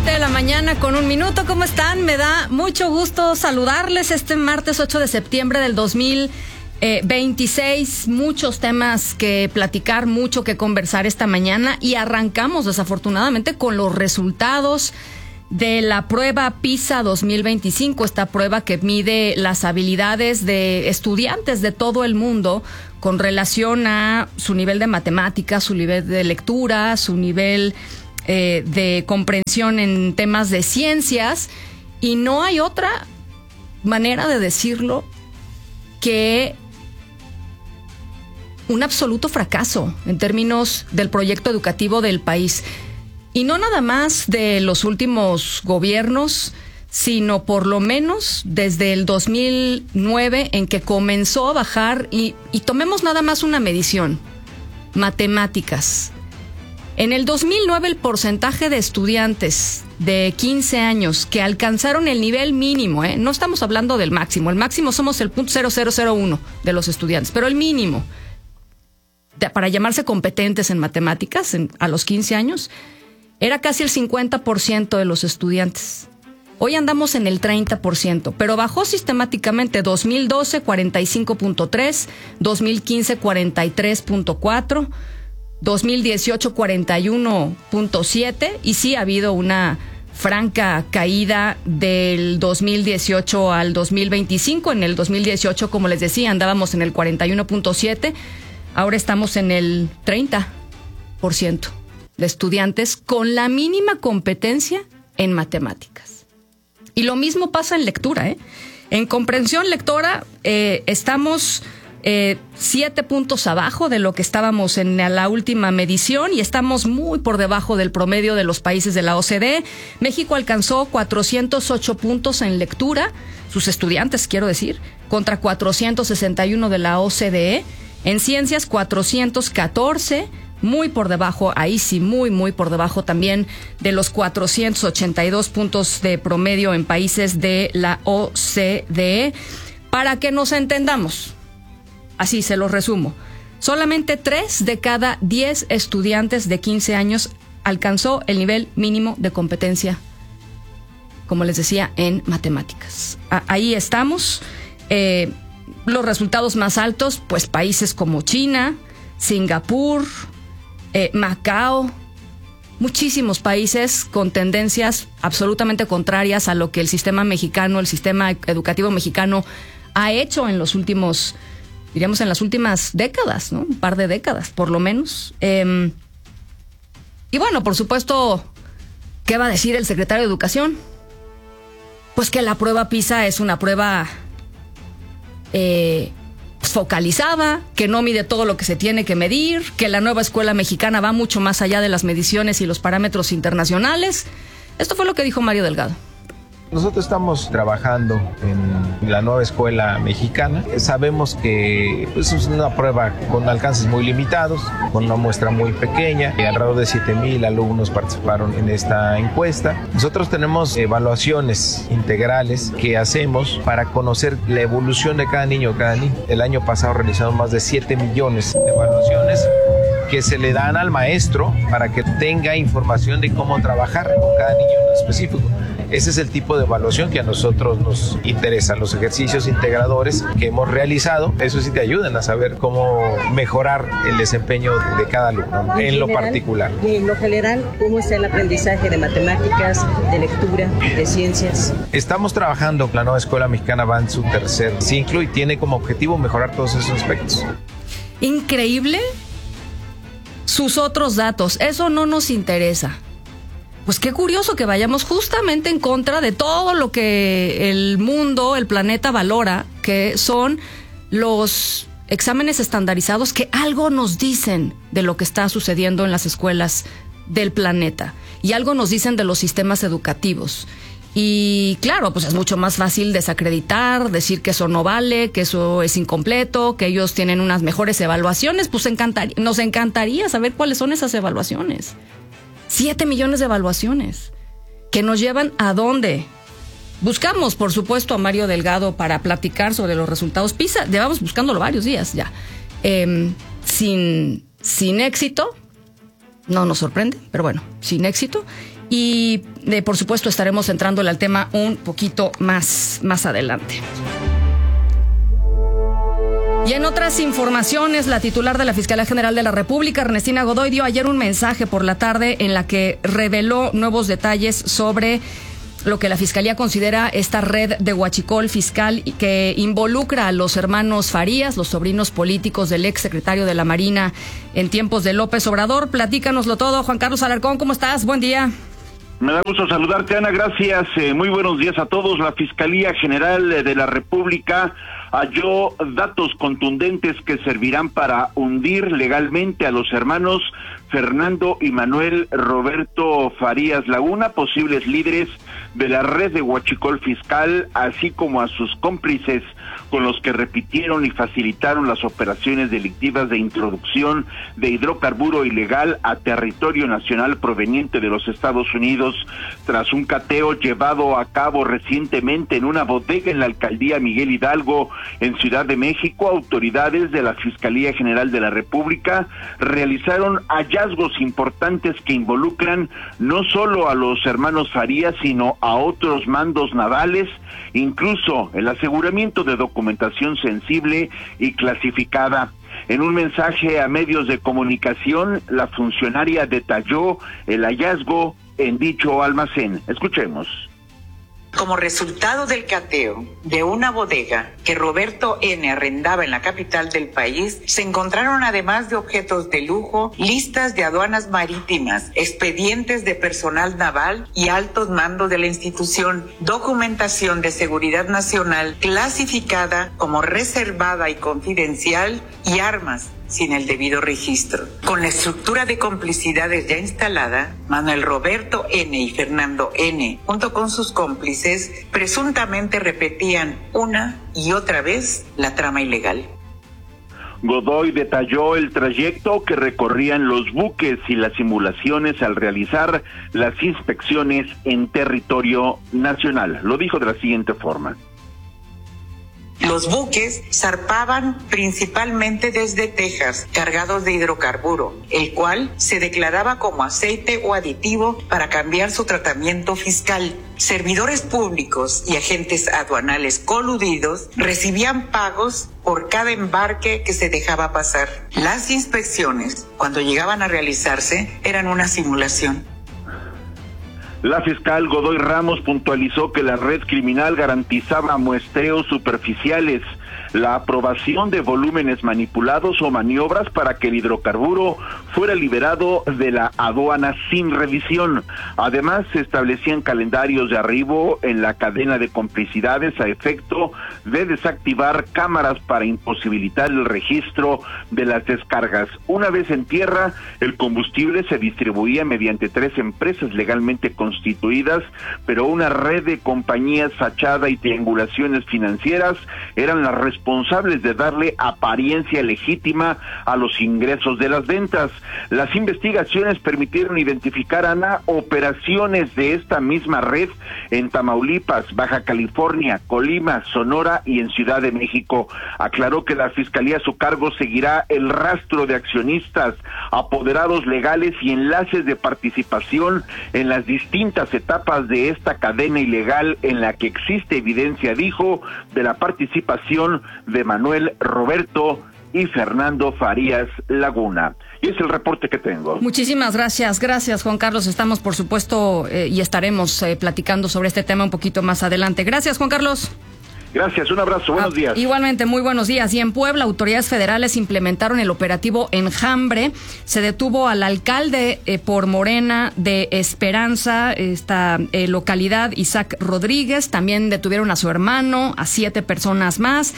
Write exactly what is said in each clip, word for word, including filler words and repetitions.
Siete de la mañana con un minuto. ¿Cómo están? Me da mucho gusto saludarles este martes ocho de septiembre del dos mil veintiséis. Muchos temas que platicar, mucho que conversar esta mañana y arrancamos desafortunadamente con los resultados de la prueba PISA dos mil veinticinco, esta prueba que mide las habilidades de estudiantes de todo el mundo con relación a su nivel de matemáticas, su nivel de lectura, su nivel eh, de comprensión en temas de ciencias, y no hay otra manera de decirlo que un absoluto fracaso en términos del proyecto educativo del país. Y no nada más de los últimos gobiernos, sino por lo menos desde el dos mil nueve, en que comenzó a bajar, y, y tomemos nada más una medición, matemáticas. En el dos mil nueve el porcentaje de estudiantes de quince años que alcanzaron el nivel mínimo, ¿eh? No estamos hablando del máximo, el máximo somos el punto cero cero cero uno de los estudiantes, pero el mínimo, de, para llamarse competentes en matemáticas en, a los quince años, era casi el cincuenta por ciento de los estudiantes. Hoy andamos en el treinta por ciento, pero bajó sistemáticamente. dos mil doce, cuarenta y cinco punto tres, dos mil quince, cuarenta y tres punto cuatro, dos mil dieciocho, cuarenta y uno punto siete, y sí ha habido una franca caída del dos mil dieciocho al dos mil veinticinco. En el dos mil dieciocho, como les decía, andábamos en el cuarenta y uno punto siete, ahora estamos en el treinta por ciento de estudiantes con la mínima competencia en matemáticas. Y lo mismo pasa en lectura, ¿eh? En comprensión lectora eh, estamos eh, siete puntos abajo de lo que estábamos en la última medición, y estamos muy por debajo del promedio de los países de la O C D E. México alcanzó cuatrocientos ocho puntos en lectura, sus estudiantes quiero decir, contra cuatrocientos sesenta y uno de la O C D E. En ciencias, cuatrocientos catorce, muy por debajo, ahí sí, muy, muy por debajo también de los cuatrocientos ochenta y dos puntos de promedio en países de la O C D E. Para que nos entendamos, así se los resumo, solamente tres de cada diez estudiantes de quince años alcanzó el nivel mínimo de competencia, como les decía, en matemáticas. Ahí estamos. Eh, los resultados más altos, pues países como China, Singapur, Eh, Macao, muchísimos países con tendencias absolutamente contrarias a lo que el sistema mexicano, el sistema educativo mexicano ha hecho en los últimos, diríamos en las últimas décadas, ¿no? Un par de décadas, por lo menos. Eh, y bueno, por supuesto, ¿qué va a decir el secretario de Educación? Pues que la prueba PISA es una prueba eh, focalizada, que no mide todo lo que se tiene que medir, que la nueva escuela mexicana va mucho más allá de las mediciones y los parámetros internacionales. Esto fue lo que dijo Mario Delgado. Nosotros estamos trabajando en la nueva escuela mexicana. Sabemos que pues, es una prueba con alcances muy limitados, con una muestra muy pequeña. Alrededor de siete mil alumnos participaron en esta encuesta. Nosotros tenemos evaluaciones integrales que hacemos para conocer la evolución de cada niño, cada niña. El año pasado realizamos más de siete millones de evaluaciones que se le dan al maestro para que tenga información de cómo trabajar con cada niño en específico. Ese es el tipo de evaluación que a nosotros nos interesa, los ejercicios integradores que hemos realizado. Eso sí te ayudan a saber cómo mejorar el desempeño de cada alumno, en, en lo particular. Y en lo general, ¿cómo está el aprendizaje de matemáticas, de lectura, de ciencias? Estamos trabajando, la nueva escuela mexicana va en su tercer ciclo y tiene como objetivo mejorar todos esos aspectos. Increíble sus otros datos, eso no nos interesa. Pues qué curioso que vayamos justamente en contra de todo lo que el mundo, el planeta valora, que son los exámenes estandarizados que algo nos dicen de lo que está sucediendo en las escuelas del planeta y algo nos dicen de los sistemas educativos. Y claro, pues es mucho más fácil desacreditar, decir que eso no vale, que eso es incompleto, que ellos tienen unas mejores evaluaciones. Pues encantaría, nos encantaría saber cuáles son esas evaluaciones. Siete millones de evaluaciones que nos llevan a dónde. Buscamos, por supuesto, a Mario Delgado para platicar sobre los resultados PISA. Llevamos buscándolo varios días ya. Eh, sin, sin éxito, no nos sorprende, pero bueno, sin éxito. y eh, por supuesto estaremos entrándole al tema un poquito más, más adelante. Y en otras informaciones, la titular de la Fiscalía General de la República, Ernestina Godoy, dio ayer un mensaje por la tarde en la que reveló nuevos detalles sobre lo que la Fiscalía considera esta red de huachicol fiscal que involucra a los hermanos Farías, los sobrinos políticos del ex secretario de la Marina en tiempos de López Obrador. Platícanoslo todo. Juan Carlos Alarcón, ¿cómo estás? Buen día. Me da gusto saludarte, Ana, gracias. Eh, muy buenos días a todos. La Fiscalía General de la República halló datos contundentes que servirán para hundir legalmente a los hermanos Fernando y Manuel Roberto Farías Laguna, posibles líderes de la red de huachicol fiscal, así como a sus cómplices con los que repitieron y facilitaron las operaciones delictivas de introducción de hidrocarburo ilegal a territorio nacional proveniente de los Estados Unidos. Tras un cateo llevado a cabo recientemente en una bodega en la alcaldía Miguel Hidalgo, en Ciudad de México, autoridades de la Fiscalía General de la República realizaron hallazgos importantes que involucran no solo a los hermanos Farías, sino a otros mandos navales, incluso el aseguramiento de documentación sensible y clasificada. En un mensaje a medios de comunicación, la funcionaria detalló el hallazgo en dicho almacén. Escuchemos. Como resultado del cateo de una bodega que Roberto N. arrendaba en la capital del país, se encontraron, además de objetos de lujo, listas de aduanas marítimas, expedientes de personal naval y altos mandos de la institución, documentación de seguridad nacional clasificada como reservada y confidencial y armas sin el debido registro. Con la estructura de complicidades ya instalada, Manuel Roberto N. y Fernando N., junto con sus cómplices, presuntamente repetían una y otra vez la trama ilegal. Godoy detalló el trayecto que recorrían los buques y las simulaciones al realizar las inspecciones en territorio nacional. Lo dijo de la siguiente forma. Los buques zarpaban principalmente desde Texas, cargados de hidrocarburo, el cual se declaraba como aceite o aditivo para cambiar su tratamiento fiscal. Servidores públicos y agentes aduanales coludidos recibían pagos por cada embarque que se dejaba pasar. Las inspecciones, cuando llegaban a realizarse, eran una simulación. La fiscal Godoy Ramos puntualizó que la red criminal garantizaba muestreos superficiales, la aprobación de volúmenes manipulados o maniobras para que el hidrocarburo fuera liberado de la aduana sin revisión. Además, se establecían calendarios de arribo en la cadena de complicidades a efecto de desactivar cámaras para imposibilitar el registro de las descargas. Una vez en tierra, el combustible se distribuía mediante tres empresas legalmente constituidas, pero una red de compañías fachada y triangulaciones financieras eran las responsables de darle apariencia legítima a los ingresos de las ventas. Las investigaciones permitieron identificar, Ana, operaciones de esta misma red en Tamaulipas, Baja California, Colima, Sonora y en Ciudad de México. Aclaró que la Fiscalía a su cargo seguirá el rastro de accionistas, apoderados legales y enlaces de participación en las distintas etapas de esta cadena ilegal en la que existe evidencia, dijo, de la participación de Manuel Roberto y Fernando Farías Laguna. Y es el reporte que tengo. Muchísimas gracias, gracias Juan Carlos. Estamos por supuesto eh, y estaremos eh, platicando sobre este tema un poquito más adelante. Gracias, Juan Carlos. Gracias, un abrazo, buenos días. Ah, igualmente, muy buenos días. Y en Puebla, autoridades federales implementaron el operativo Enjambre. Se detuvo al alcalde eh, por Morena de Esperanza, esta eh, localidad, Isaac Rodríguez. También detuvieron a su hermano, a siete personas más.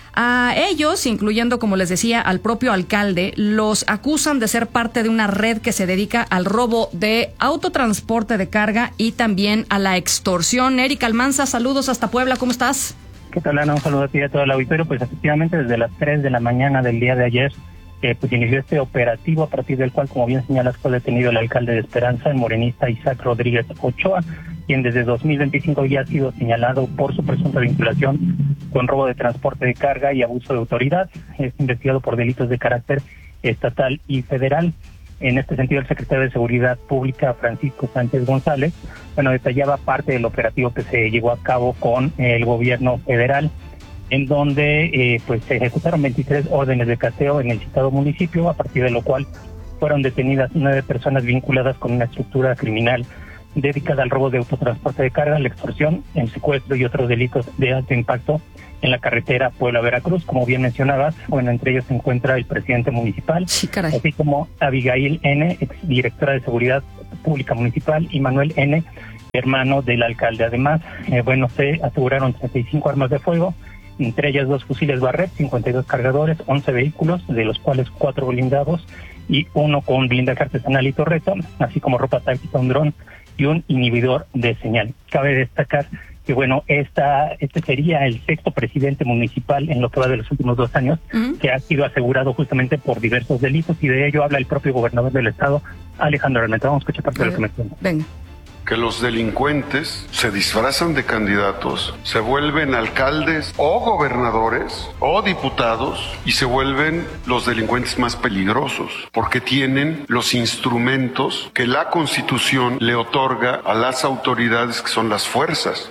A ellos, incluyendo, como les decía, al propio alcalde, los acusan de ser parte de una red que se dedica al robo de autotransporte de carga y también a la extorsión. Erika Almanza, saludos hasta Puebla, ¿cómo estás? ¿Qué tal, Ana? Un saludo a ti y a todo el auditorio. Pues efectivamente, desde las tres de la mañana del día de ayer, eh, pues inició este operativo a partir del cual, como bien señalas, fue detenido el alcalde de Esperanza, el morenista Isaac Rodríguez Ochoa, quien desde dos mil veinticinco ya ha sido señalado por su presunta vinculación con robo de transporte de carga y abuso de autoridad. Es investigado por delitos de carácter estatal y federal. En este sentido, el secretario de Seguridad Pública, Francisco Sánchez González, bueno, detallaba parte del operativo que se llevó a cabo con el gobierno federal, en donde eh, pues se ejecutaron veintitrés órdenes de cateo en el citado municipio, a partir de lo cual fueron detenidas nueve personas vinculadas con una estructura criminal dedicada al robo de autotransporte de carga, la extorsión, el secuestro y otros delitos de alto impacto en la carretera Puebla-Veracruz. Como bien mencionabas, bueno, entre ellos se encuentra el presidente municipal, sí, caray. así como Abigail N., exdirectora de Seguridad Pública Municipal, y Manuel N., hermano del alcalde. Además, eh, bueno, se aseguraron treinta y cinco armas de fuego, entre ellas dos fusiles Barrett, cincuenta y dos cargadores, once vehículos, de los cuales cuatro blindados y uno con blindaje artesanal y torreta, así como ropa táctica, un dron y un inhibidor de señal. Cabe destacar que, bueno, esta, este sería el sexto presidente municipal en lo que va de los últimos dos años, uh-huh. que ha sido asegurado justamente por diversos delitos, y de ello habla el propio gobernador del estado, Alejandro Armenta. Vamos a escuchar parte de lo que me cuenta. Venga. Que los delincuentes se disfrazan de candidatos, se vuelven alcaldes o gobernadores o diputados y se vuelven los delincuentes más peligrosos porque tienen los instrumentos que la Constitución le otorga a las autoridades, que son las fuerzas.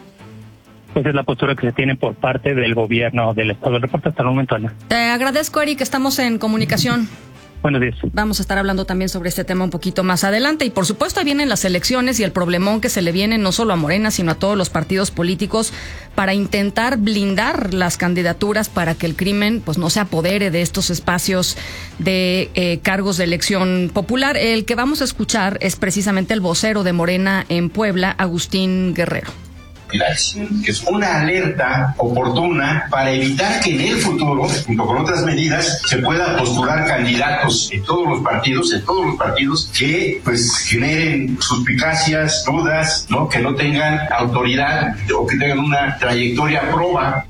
Esa es la postura que se tiene por parte del gobierno del estado. El reporte hasta el momento, Ana. Te agradezco, Eric, estamos en comunicación. Buenos días. Vamos a estar hablando también sobre este tema un poquito más adelante. Y por supuesto, ahí vienen las elecciones y el problemón que se le viene no solo a Morena, sino a todos los partidos políticos para intentar blindar las candidaturas para que el crimen pues no se apodere de estos espacios de eh, cargos de elección popular. El que vamos a escuchar es precisamente el vocero de Morena en Puebla, Agustín Guerrero. Que es una alerta oportuna para evitar que en el futuro, junto con otras medidas, se pueda postular candidatos en todos los partidos, en todos los partidos que pues generen suspicacias, dudas, ¿no? Que no tengan autoridad o que tengan una trayectoria proba.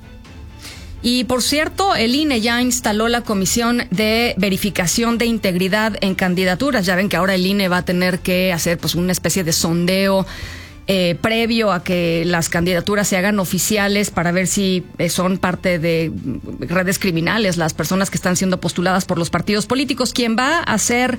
Y por cierto, el I N E ya instaló la Comisión de Verificación de Integridad en Candidaturas. Ya ven que ahora el I N E va a tener que hacer pues una especie de sondeo Eh, previo a que las candidaturas se hagan oficiales para ver si eh, son parte de redes criminales las personas que están siendo postuladas por los partidos políticos. Quien va a ser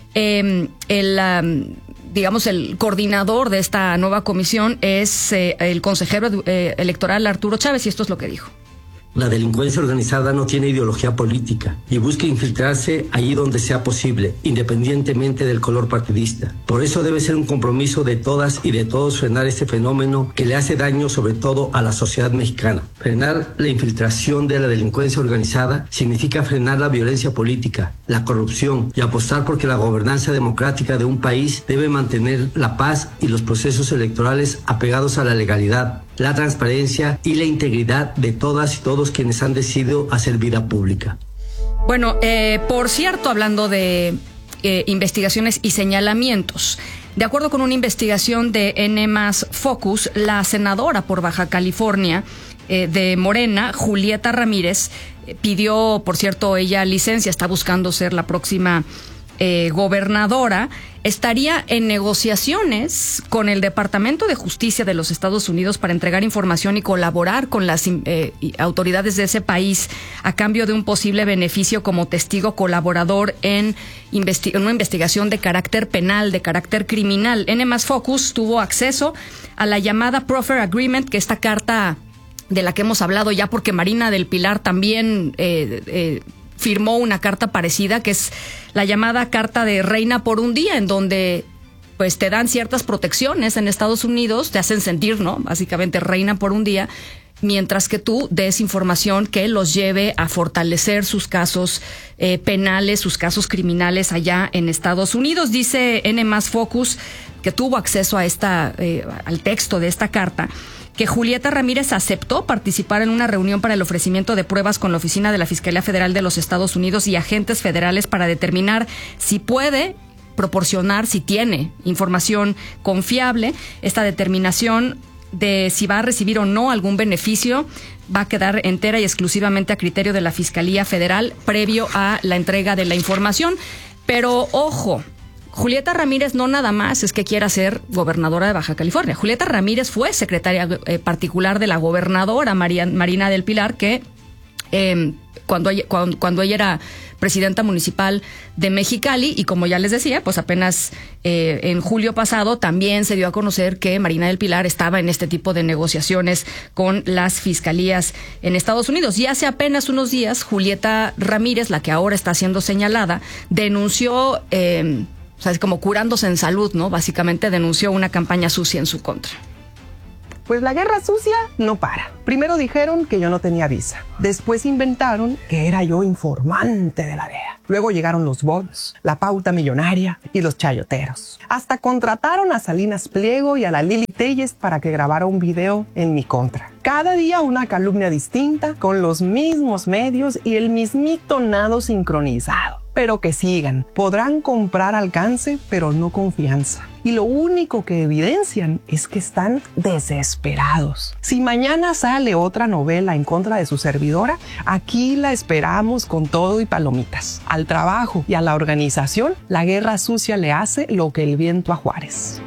eh, el, um, digamos, el coordinador de esta nueva comisión es eh, el consejero eh, electoral Arturo Chávez, y esto es lo que dijo. La delincuencia organizada no tiene ideología política y busca infiltrarse allí donde sea posible, independientemente del color partidista. Por eso debe ser un compromiso de todas y de todos frenar este fenómeno que le hace daño sobre todo a la sociedad mexicana. Frenar la infiltración de la delincuencia organizada significa frenar la violencia política, la corrupción y apostar porque la gobernanza democrática de un país debe mantener la paz y los procesos electorales apegados a la legalidad, la transparencia y la integridad de todas y todos quienes han decidido hacer vida pública. Bueno, eh, por cierto, hablando de eh, investigaciones y señalamientos, de acuerdo con una investigación de N más Focus, la senadora por Baja California eh, de Morena, Julieta Ramírez, eh, pidió, por cierto, ella licencia, está buscando ser la próxima Eh, gobernadora, estaría en negociaciones con el Departamento de Justicia de los Estados Unidos para entregar información y colaborar con las eh, autoridades de ese país a cambio de un posible beneficio como testigo colaborador en, investi- en una investigación de carácter penal, de carácter criminal. N más Focus tuvo acceso a la llamada Proffer Agreement, que esta carta de la que hemos hablado ya, porque Marina del Pilar también eh, eh, firmó una carta parecida, que es la llamada Carta de Reina por un Día, en donde pues te dan ciertas protecciones en Estados Unidos, te hacen sentir, ¿no? Básicamente reina por un día, mientras que tú des información que los lleve a fortalecer sus casos eh, penales, sus casos criminales allá en Estados Unidos. Dice N más Focus, que tuvo acceso a esta, eh, al texto de esta carta, que Julieta Ramírez aceptó participar en una reunión para el ofrecimiento de pruebas con la Oficina de la Fiscalía Federal de los Estados Unidos y agentes federales para determinar si puede proporcionar, si tiene información confiable. Esta determinación de si va a recibir o no algún beneficio va a quedar entera y exclusivamente a criterio de la Fiscalía Federal previo a la entrega de la información. Pero ojo, Julieta Ramírez no nada más es que quiera ser gobernadora de Baja California. Julieta Ramírez fue secretaria eh, particular de la gobernadora María, Marina del Pilar, que eh, cuando, ella, cuando, cuando ella era presidenta municipal de Mexicali, y como ya les decía, pues apenas eh, en julio pasado también se dio a conocer que Marina del Pilar estaba en este tipo de negociaciones con las fiscalías en Estados Unidos. Y hace apenas unos días, Julieta Ramírez, la que ahora está siendo señalada, denunció, eh, o sea, es como curándose en salud, ¿no? Básicamente denunció una campaña sucia en su contra. Pues la guerra sucia no para. Primero dijeron que yo no tenía visa. Después inventaron que era yo informante de la D E A. Luego llegaron los bots, la pauta millonaria y los chayoteros. Hasta contrataron a Salinas Pliego y a la Lili Telles para que grabara un video en mi contra. Cada día una calumnia distinta, con los mismos medios y el mismito nado sincronizado. Pero que sigan. Podrán comprar alcance, pero no confianza. Y lo único que evidencian es que están desesperados. Si mañana sale otra novela en contra de su servidora, aquí la esperamos con todo y palomitas. Al trabajo y a la organización, la guerra sucia le hace lo que el viento a Juárez.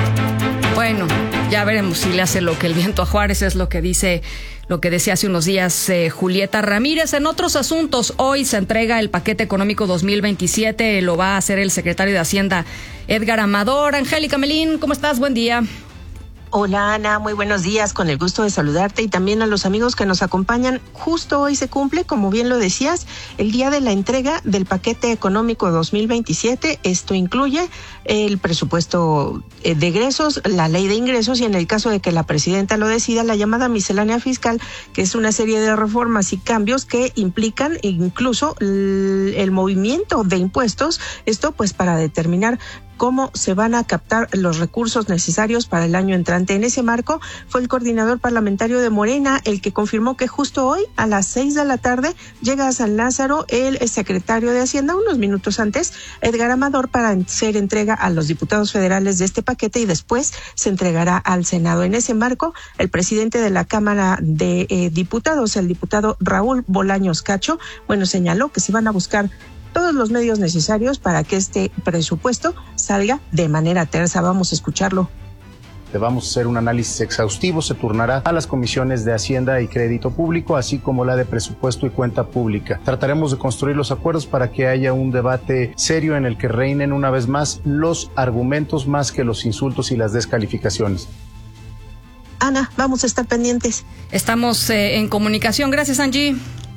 Bueno, ya veremos si le hace lo que el viento a Juárez, es lo que dice, lo que decía hace unos días eh, Julieta Ramírez. En otros asuntos, hoy se entrega el paquete económico dos mil veintisiete, lo va a hacer el secretario de Hacienda, Edgar Amador. Angélica Melín, ¿cómo estás? Buen día. Hola Ana, muy buenos días, con el gusto de saludarte y también a los amigos que nos acompañan. Justo hoy se cumple, como bien lo decías, el día de la entrega del paquete económico dos mil veintisiete. Esto incluye el presupuesto de egresos, la ley de ingresos y, en el caso de que la presidenta lo decida, la llamada miscelánea fiscal, que es una serie de reformas y cambios que implican incluso el, el movimiento de impuestos. Esto pues para determinar cómo se van a captar los recursos necesarios para el año entrante. En ese marco fue el coordinador parlamentario de Morena el que confirmó que justo hoy a las seis de la tarde llega a San Lázaro el secretario de Hacienda, unos minutos antes, Edgar Amador, para hacer entrega a los diputados federales de este paquete y después se entregará al Senado. En ese marco, el presidente de la Cámara de eh, Diputados, el diputado Raúl Bolaños Cacho, bueno, señaló que se van a buscar todos los medios necesarios para que este presupuesto salga de manera tersa. Vamos a escucharlo. Vamos a hacer un análisis exhaustivo, se turnará a las comisiones de Hacienda y Crédito Público, así como la de Presupuesto y Cuenta Pública. Trataremos de construir los acuerdos para que haya un debate serio en el que reinen una vez más los argumentos más que los insultos y las descalificaciones. Ana, vamos a estar pendientes. Estamos eh, en comunicación. Gracias, Angie.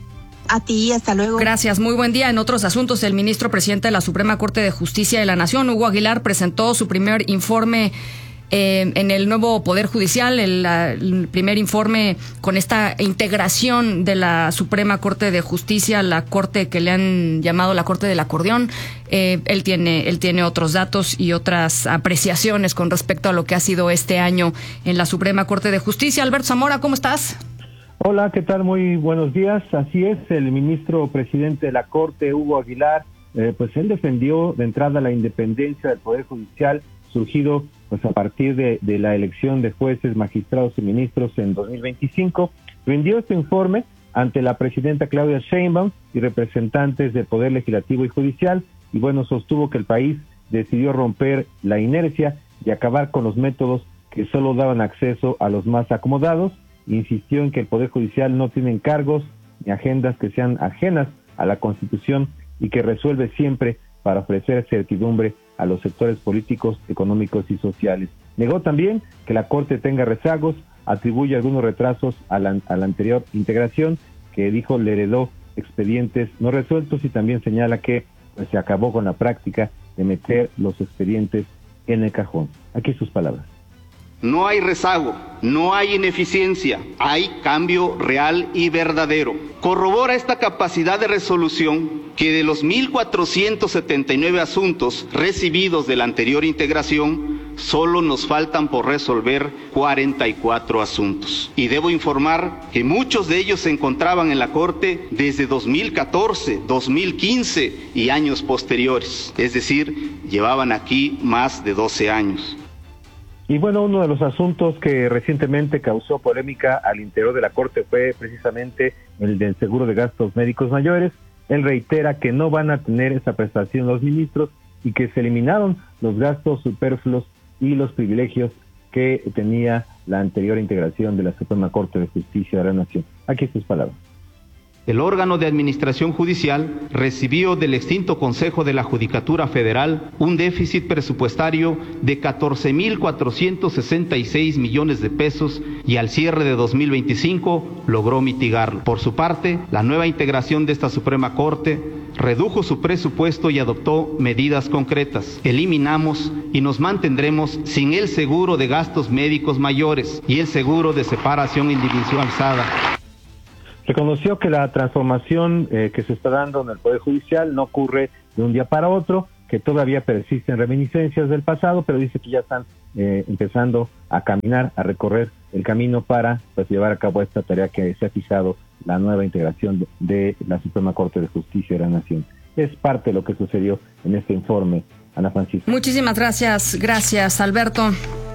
A ti, hasta luego. Gracias, muy buen día. En otros asuntos, el ministro presidente de la Suprema Corte de Justicia de la Nación, Hugo Aguilar, presentó su primer informe eh, en el nuevo Poder Judicial, el, el primer informe con esta integración de la Suprema Corte de Justicia, la Corte que le han llamado la Corte del Acordeón. Eh, él tiene, él tiene otros datos y otras apreciaciones con respecto a lo que ha sido este año en la Suprema Corte de Justicia. Alberto Zamora, ¿cómo estás? Hola, ¿qué tal? Muy buenos días. Así es, el ministro presidente de la Corte, Hugo Aguilar, eh, pues él defendió de entrada la independencia del Poder Judicial, surgido pues a partir de, de la elección de jueces, magistrados y ministros en dos mil veinticinco. Rindió este informe ante la presidenta Claudia Sheinbaum y representantes del Poder Legislativo y Judicial, y bueno, sostuvo que el país decidió romper la inercia y acabar con los métodos que solo daban acceso a los más acomodados. Insistió en que el Poder Judicial no tiene encargos ni agendas que sean ajenas a la Constitución y que resuelve siempre para ofrecer certidumbre a los sectores políticos, económicos y sociales. Negó también que la Corte tenga rezagos, atribuye algunos retrasos a la, a la anterior integración, que dijo le heredó expedientes no resueltos, y también señala que pues, se acabó con la práctica de meter los expedientes en el cajón. Aquí sus palabras. No hay rezago, no hay ineficiencia, hay cambio real y verdadero. Corrobora esta capacidad de resolución que de los mil cuatrocientos setenta y nueve asuntos recibidos de la anterior integración, solo nos faltan por resolver cuarenta y cuatro asuntos. Y debo informar que muchos de ellos se encontraban en la Corte desde dos mil catorce, dos mil quince y años posteriores. Es decir, llevaban aquí más de doce años. Y bueno, uno de los asuntos que recientemente causó polémica al interior de la Corte fue precisamente el del seguro de gastos médicos mayores. Él reitera que no van a tener esa prestación los ministros y que se eliminaron los gastos superfluos y los privilegios que tenía la anterior integración de la Suprema Corte de Justicia de la Nación. Aquí sus palabras. El órgano de administración judicial recibió del extinto Consejo de la Judicatura Federal un déficit presupuestario de catorce mil cuatrocientos sesenta y seis millones de pesos y al cierre de dos mil veinticinco logró mitigarlo. Por su parte, la nueva integración de esta Suprema Corte redujo su presupuesto y adoptó medidas concretas. Eliminamos y nos mantendremos sin el seguro de gastos médicos mayores y el seguro de separación individualizada. Reconoció que la transformación eh, que se está dando en el Poder Judicial no ocurre de un día para otro, que todavía persisten reminiscencias del pasado, pero dice que ya están eh, empezando a caminar, a recorrer el camino para pues, llevar a cabo esta tarea que se ha fijado la nueva integración de, de la Suprema Corte de Justicia de la Nación. Es parte de lo que sucedió en este informe, Ana Francisca. Muchísimas gracias, gracias Alberto.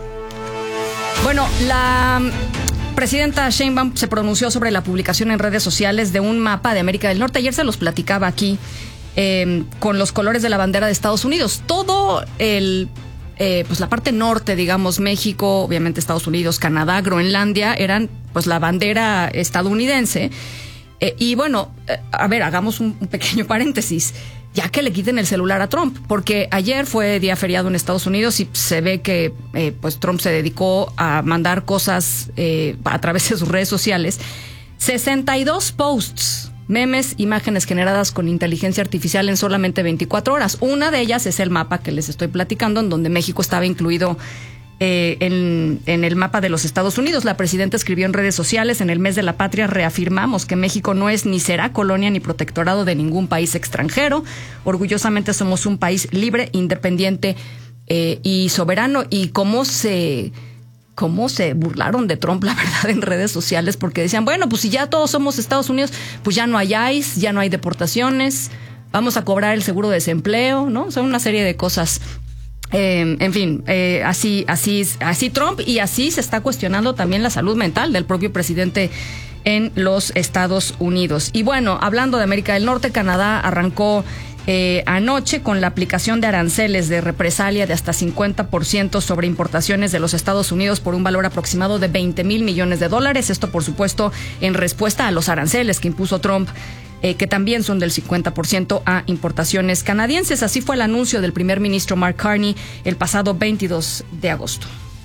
Bueno, la presidenta Sheinbaum se pronunció sobre la publicación en redes sociales de un mapa de América del Norte. Ayer se los platicaba aquí eh, con los colores de la bandera de Estados Unidos. Todo el, eh, pues la parte norte, digamos, México, obviamente Estados Unidos, Canadá, Groenlandia, eran pues la bandera estadounidense. Eh, y bueno, eh, a ver, hagamos un, un pequeño paréntesis. Ya que le quiten el celular a Trump, porque ayer fue día feriado en Estados Unidos y se ve que eh, pues Trump se dedicó a mandar cosas eh, a través de sus redes sociales. sesenta y dos posts, memes, imágenes generadas con inteligencia artificial en solamente veinticuatro horas. Una de ellas es el mapa que les estoy platicando, en donde México estaba incluido Eh, en, en el mapa de los Estados Unidos. La presidenta escribió en redes sociales: en el mes de la patria reafirmamos que México no es ni será colonia ni protectorado de ningún país extranjero. Orgullosamente somos un país libre, independiente eh, y soberano. Y cómo se, cómo se burlaron de Trump, la verdad, en redes sociales, porque decían, bueno, pues si ya todos somos Estados Unidos, pues ya no hay I C E, ya no hay deportaciones, vamos a cobrar el seguro de desempleo, ¿no? Son una serie de cosas. Eh, en fin, eh, así, así, así Trump, y así se está cuestionando también la salud mental del propio presidente en los Estados Unidos. Y bueno, hablando de América del Norte, Canadá arrancó eh, anoche con la aplicación de aranceles de represalia de hasta cincuenta por ciento sobre importaciones de los Estados Unidos por un valor aproximado de veinte mil millones de dólares. Esto, por supuesto, en respuesta a los aranceles que impuso Trump, Eh, que también son del cincuenta por ciento a importaciones canadienses. Así fue el anuncio del primer ministro Mark Carney el pasado veintidós de agosto.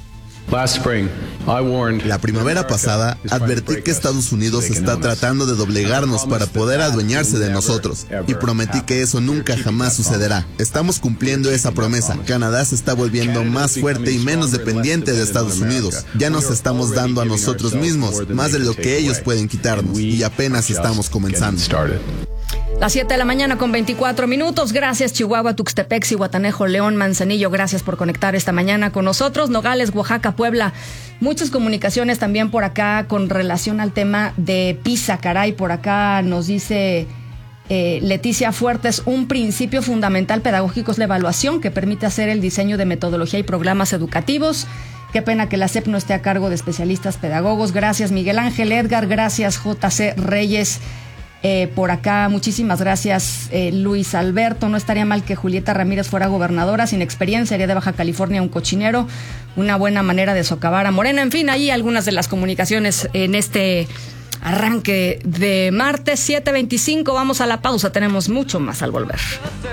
La primavera pasada advertí que Estados Unidos está tratando de doblegarnos para poder adueñarse de nosotros, y prometí que eso nunca jamás sucederá. Estamos cumpliendo esa promesa. Canadá se está volviendo más fuerte y menos dependiente de Estados Unidos. Ya nos estamos dando a nosotros mismos más de lo que ellos pueden quitarnos, y apenas estamos comenzando. Las siete de la mañana con veinticuatro minutos. Gracias Chihuahua, Tuxtepec, Zihuatanejo, León, Manzanillo. Gracias por conectar esta mañana con nosotros. Nogales, Oaxaca, Puebla. Muchas comunicaciones también por acá con relación al tema de PISA. Caray, por acá nos dice eh, Leticia Fuertes: un principio fundamental pedagógico es la evaluación, que permite hacer el diseño de metodología y programas educativos. Qué pena que la S E P no esté a cargo de especialistas pedagogos. Gracias Miguel Ángel, Edgar. Gracias J C Reyes. Eh, por acá, muchísimas gracias eh, Luis Alberto. No estaría mal que Julieta Ramírez fuera gobernadora, sin experiencia, haría de Baja California un cochinero, una buena manera de socavar a Morena. En fin, ahí algunas de las comunicaciones en este arranque de martes siete veinticinco. Vamos a la pausa, tenemos mucho más al volver.